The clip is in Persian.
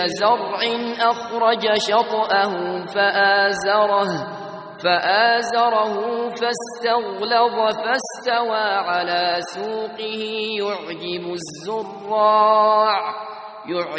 زرع أخرج شطأه فآزره فاستغلظ فاستوى على سوقه يعجب